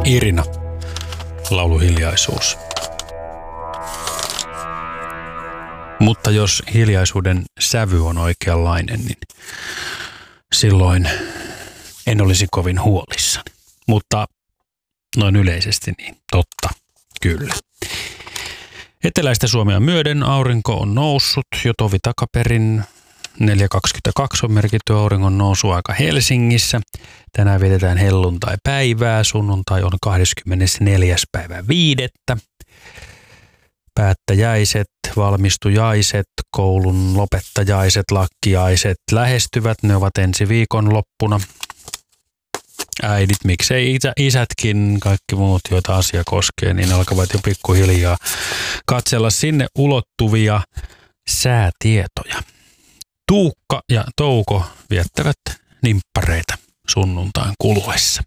Irina, laulu Hiljaisuus. Mutta jos hiljaisuuden sävy on oikeanlainen, niin silloin en olisi kovin huolissani. Mutta noin yleisesti niin totta, kyllä. Eteläistä Suomea myöden aurinko on noussut jo tovi takaperin. 4.22 on merkitty auringon nousuaika Helsingissä. Tänään vietetään helluntai-päivää. Sunnuntai on 24.5. Päättäjäiset, valmistujaiset, koulun lopettajaiset, lakkiaiset lähestyvät. Ne ovat ensi viikon loppuna. Äidit, miksei isätkin, kaikki muut, joita asia koskee, niin alkavat jo pikkuhiljaa katsella sinne ulottuvia säätietoja. Tuukka ja Touko viettävät nimppareita sunnuntain kuluessa.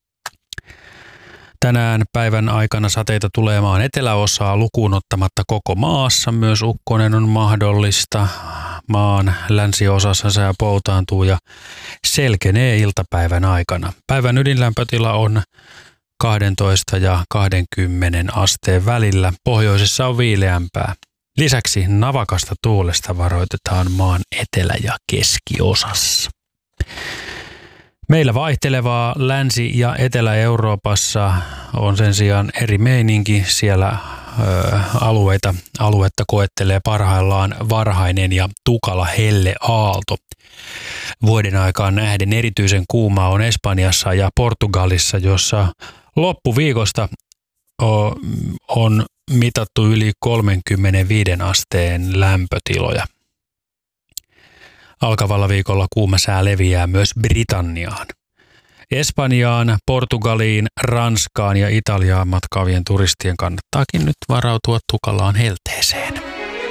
Tänään päivän aikana sateita tulee maan eteläosaa lukuun ottamatta koko maassa. Myös ukkonen on mahdollista. Maan länsiosassa sää poutaantuu ja selkenee iltapäivän aikana. Päivän ydinlämpötila on 12 ja 20 asteen välillä. Pohjoisessa on viileämpää. Lisäksi navakasta tuulesta varoitetaan maan etelä- ja keskiosassa. Meillä vaihtelevaa Länsi- ja Etelä-Euroopassa on sen sijaan eri meininki. Siellä aluetta koettelee parhaillaan varhainen ja tukala helleaalto. Vuoden aikaan nähden erityisen kuumaa on Espanjassa ja Portugalissa, jossa loppuviikosta on mitattu yli 35 asteen lämpötiloja. Alkavalla viikolla kuuma sää leviää myös Britanniaan. Espanjaan, Portugaliin, Ranskaan ja Italiaan matkaavien turistien kannattaakin nyt varautua tukalaan helteeseen.